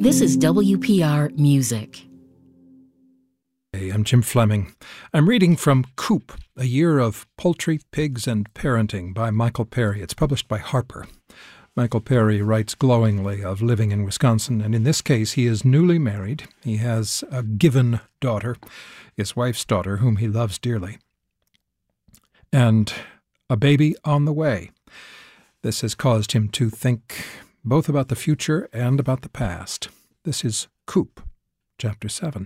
This is WPR Music. Hey, I'm Jim Fleming. I'm reading from Coop, A Year of Poultry, Pigs, and Parenting by Michael Perry. It's published by Harper. Michael Perry writes glowingly of living in Wisconsin, and in this case he is newly married. He has a given daughter, his wife's daughter, whom he loves dearly, and a baby on the way. This has caused him to think both about the future and about the past. This is Coop, Chapter 7.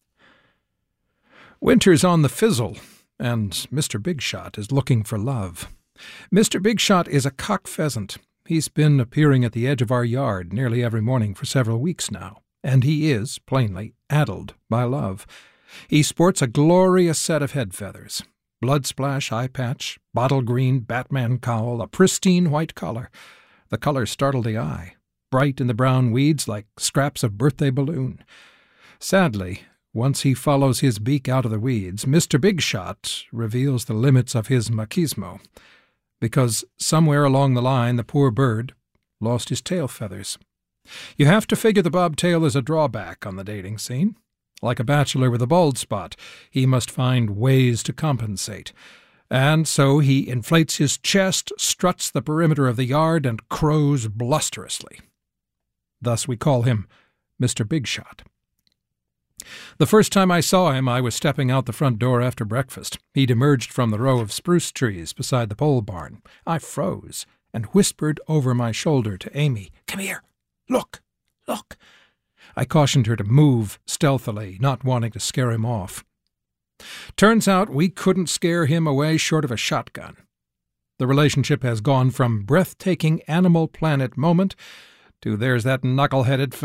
Winter's on the fizzle, and Mr. Big Shot is looking for love. Mr. Big Shot is a cock pheasant. He's been appearing at the edge of our yard nearly every morning for several weeks now, and he is, plainly, addled by love. He sports a glorious set of head feathers, blood splash eye patch, bottle green Batman cowl, a pristine white collar. The colors startle the eye, bright in the brown weeds like scraps of birthday balloon. Sadly, once he follows his beak out of the weeds, Mr. Big Shot reveals the limits of his machismo, because somewhere along the line the poor bird lost his tail feathers. You have to figure the bobtail is a drawback on the dating scene. Like a bachelor with a bald spot, he must find ways to compensate. And so he inflates his chest, struts the perimeter of the yard, and crows blusterously. Thus we call him Mr. Big Shot. The first time I saw him, I was stepping out the front door after breakfast. He'd emerged from the row of spruce trees beside the pole barn. I froze and whispered over my shoulder to Amy, "Come here. Look, look." I cautioned her to move stealthily, not wanting to scare him off. Turns out we couldn't scare him away short of a shotgun. The relationship has gone from breathtaking Animal Planet moment to there's that knuckle-headed